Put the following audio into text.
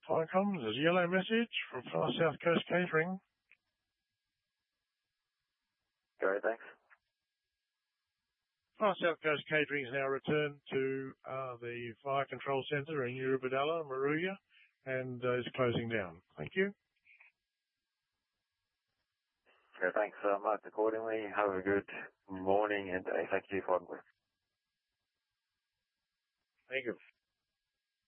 Fire comms, there's a yellow message from Far South Coast Catering. Go, thanks. Far South Coast Catering has now returned to the Fire Control Centre in Eurobodalla, Moruya, and is closing down. Thank you. Okay, thanks. Marked accordingly. Have a good morning and day. Thank you for. Thank you.